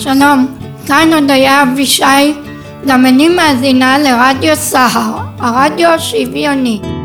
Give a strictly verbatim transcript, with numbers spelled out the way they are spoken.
שלום, כאן הודיה אבישי, גם אני מאזינה לרדיו סהר, הרדיו השוויוני.